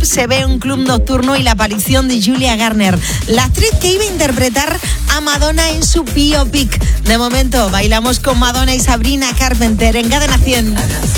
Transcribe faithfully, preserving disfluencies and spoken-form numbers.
se ve un club nocturno y la aparición de Julia Garner, la actriz que iba a interpretar a Madonna en su biopic. De momento, bailamos con Madonna y Sabrina Carpenter en Cadena cien.